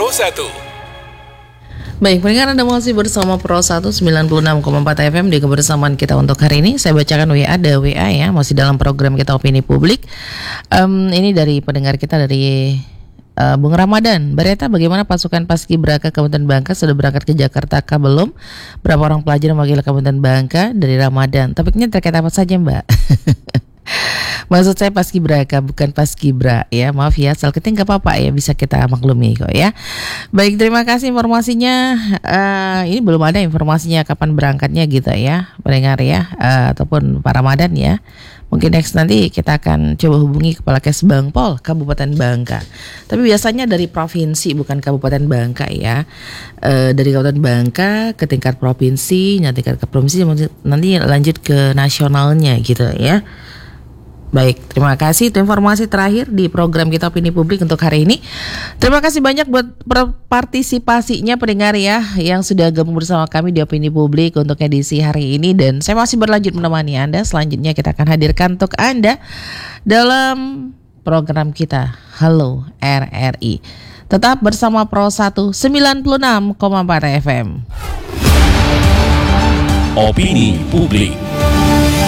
1. Baik, pendengar Anda masih bersama Pro 196,4 FM di kebersamaan kita untuk hari ini. Saya bacakan WA, ada WA ya, masih dalam program kita Opini Publik. Ini dari pendengar kita dari Bung Ramadan. Berita bagaimana pasukan Paskibraka Kabupaten Bangka sudah berangkat ke Jakarta kah belum? Berapa orang pelajar mewakili Kabupaten Bangka dari Ramadan? Topiknya terkait apa saja, Mbak? Maksud saya Paskibraka bukan Paskibra ya. Maaf ya, asal keting gak apa-apa ya, bisa kita maklumi kok ya. Baik, terima kasih informasinya. Ini belum ada informasinya kapan berangkatnya gitu ya, pendengar ya, ataupun Pak Ramadan ya. Mungkin next nanti kita akan coba hubungi Kepala Kesbangpol Kabupaten Bangka. Tapi biasanya dari provinsi bukan Kabupaten Bangka ya. Dari Kabupaten Bangka ke tingkat provinsi, nanti ke provinsi, nanti lanjut ke nasionalnya gitu ya. Baik, terima kasih. Itu informasi terakhir di program kita Opini Publik untuk hari ini. Terima kasih banyak buat partisipasinya pendengar ya, yang sudah gabung bersama kami di Opini Publik untuk edisi hari ini. Dan saya masih berlanjut menemani Anda. Selanjutnya kita akan hadirkan untuk Anda dalam program kita Halo RRI. Tetap bersama Pro 196,4 FM. Opini Publik.